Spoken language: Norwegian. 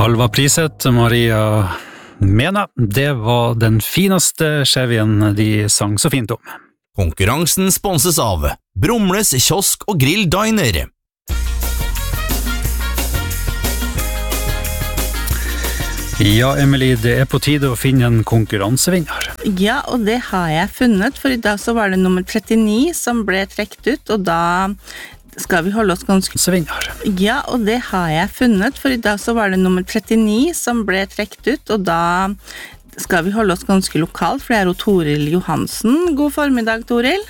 Halva priset, Maria Mena, det var den fineste Chevyen de sang så fint om. Konkurransen sponses av Brumles kiosk og grill diner. Ja, Emily, det er på tide å finne en konkurransevinner. Ja, og det har jeg funnet, for i dag så var det nummer 39 som ble trekt ut, og da skal vi holde oss ganske... Ja, og det har jeg funnet, for i dag så var det nummer 39 som ble trekt ut, og da skal vi holde oss ganske lokalt, for det er jo Toril Johansen. God formiddag, Toril.